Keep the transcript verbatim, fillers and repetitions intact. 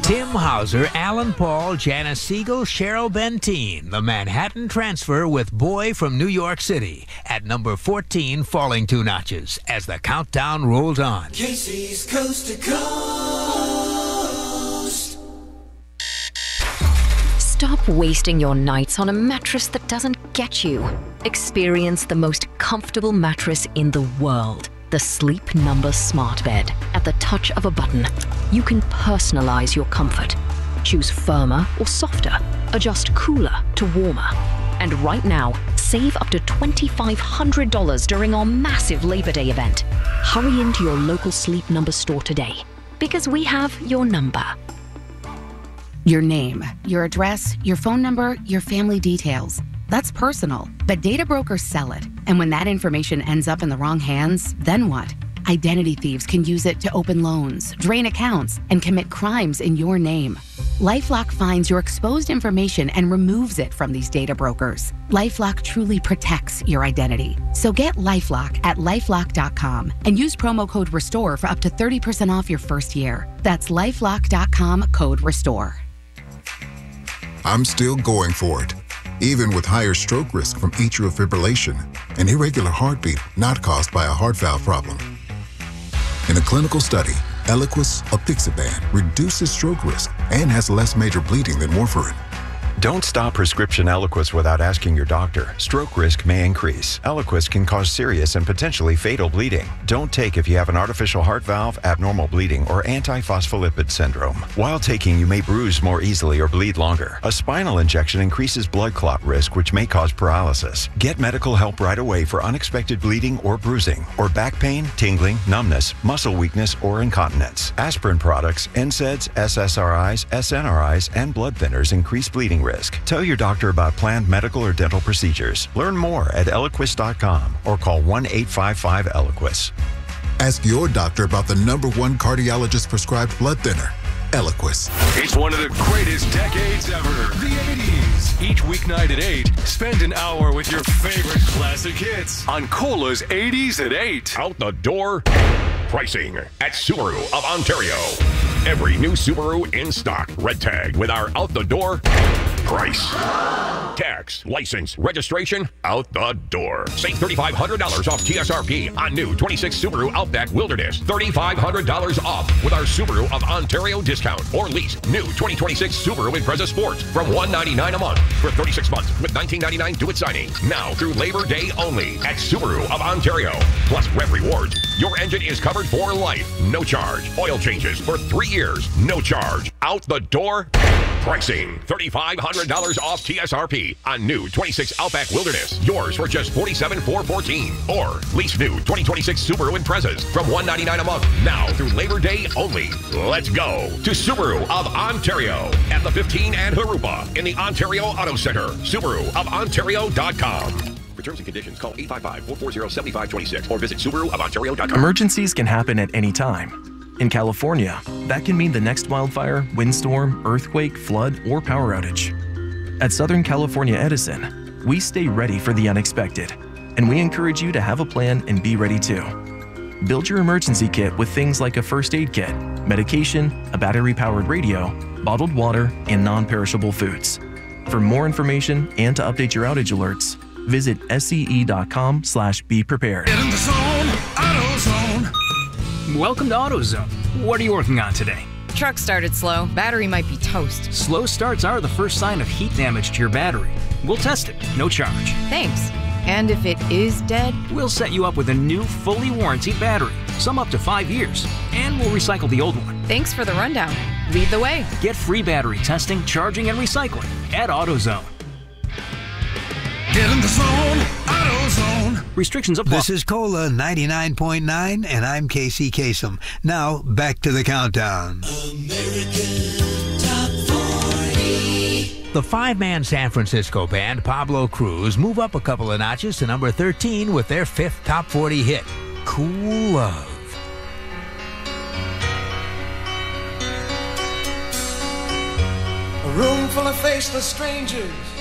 Tim Hauser, Alan Paul, Janice Siegel, Cheryl Benteen. The Manhattan Transfer with Boy from New York City. At number fourteen, falling two notches as the countdown rolls on. Casey's Coast to Coast. Stop wasting your nights on a mattress that doesn't get you. Experience the most comfortable mattress in the world. The Sleep Number Smart Bed. At the touch of a button, you can personalize your comfort. Choose firmer or softer. Adjust cooler to warmer. And right now, save up to two thousand five hundred dollars during our massive Labor Day event. Hurry into your local Sleep Number store today, because we have your number. Your name, your address, your phone number, your family details. That's personal, but data brokers sell it. And when that information ends up in the wrong hands, then what? Identity thieves can use it to open loans, drain accounts, and commit crimes in your name. LifeLock finds your exposed information and removes it from these data brokers. LifeLock truly protects your identity. So get LifeLock at lifelock dot com and use promo code RESTORE for up to thirty percent off your first year. That's lifelock dot com, code RESTORE. I'm still going for it, even with higher stroke risk from atrial fibrillation, an irregular heartbeat not caused by a heart valve problem. In a clinical study, Eliquis apixaban reduces stroke risk and has less major bleeding than warfarin. Don't stop prescription Eliquis without asking your doctor. Stroke risk may increase. Eliquis can cause serious and potentially fatal bleeding. Don't take if you have an artificial heart valve, abnormal bleeding, or antiphospholipid syndrome. While taking, you may bruise more easily or bleed longer. A spinal injection increases blood clot risk, which may cause paralysis. Get medical help right away for unexpected bleeding or bruising, or back pain, tingling, numbness, muscle weakness, or incontinence. Aspirin products, N SAIDs, S S R Is, S N R Is, and blood thinners increase bleeding risk. Tell your doctor about planned medical or dental procedures. Learn more at eliquis dot com or call one eight five five Eliquis. Ask your doctor about the number one cardiologist prescribed blood thinner, Eliquis. It's one of the greatest decades ever, the eighties. Each weeknight at eight, spend an hour with your favorite classic hits on Cola's eighties at eight. Out the door pricing at Subaru of Ontario. Every new Subaru in stock, red tag with our out the door price. Tax, license, registration, out the door. Save three thousand five hundred dollars off T S R P on new twenty-six Subaru Outback Wilderness. three thousand five hundred dollars off with our Subaru of Ontario discount. Or lease new twenty twenty-six Subaru Impreza Sport from one hundred ninety-nine dollars a month for thirty-six months with nineteen ninety-nine do-it signing. Now through Labor Day only at Subaru of Ontario. Plus Rev Rewards. Your engine is covered for life. No charge. Oil changes for three years. No charge. Out the door pricing. three thousand five hundred dollars off T S R P on new twenty-six Outback Wilderness. Yours for just forty-seven thousand four hundred fourteen dollars. Or lease new twenty twenty-six Subaru Imprezas from one hundred ninety-nine dollars a month. Now through Labor Day only. Let's go to Subaru of Ontario at the fifteen and Harupa in the Ontario Auto Center. Subaru of Ontario dot com. For terms and conditions, call eight five five, four four zero, seven five two six or visit Subaru of Ontario dot com. Emergencies can happen at any time. In California, that can mean the next wildfire, windstorm, earthquake, flood, or power outage. At Southern California Edison, we stay ready for the unexpected, and we encourage you to have a plan and be ready too. Build your emergency kit with things like a first aid kit, medication, a battery-powered radio, bottled water, and non-perishable foods. For more information and to update your outage alerts, visit scE.com slash be prepared. Get in the zone, AutoZone. Welcome to AutoZone. What are you working on today? Truck started slow. Battery might be toast. Slow starts are the first sign of heat damage to your battery. We'll test it, no charge. Thanks. And if it is dead? We'll set you up with a new, fully warranted battery, some up to five years, and we'll recycle the old one. Thanks for the rundown. Lead the way. Get free battery testing, charging, and recycling at AutoZone. Get in the zone, AutoZone. Restrictions apply. This is Cola ninety-nine point nine, and I'm Casey Kasem. Now, back to the countdown. American Top forty. The five-man San Francisco band Pablo Cruz move up a couple of notches to number thirteen with their fifth top forty hit, Cool Love. A room full of faceless strangers